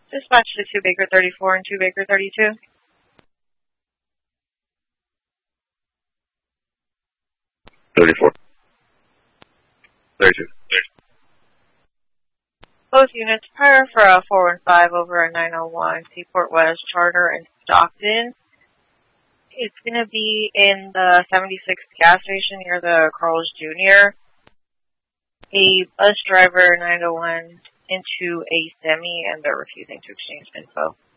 Dispatch to 2 Baker 34 and 2 Baker 32. Both units prior for a 415 over a 901 Seaport West Charter in Stockton. It's going to be in the 76th gas station near the Carl's Jr. A bus driver 901 into a semi, and they're refusing to exchange info.